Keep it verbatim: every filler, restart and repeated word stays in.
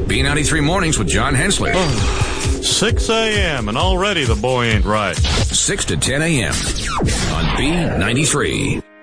B ninety-three Mornings with John Hensley. six a.m. and already the boy ain't right. six to ten a.m. on B ninety-three.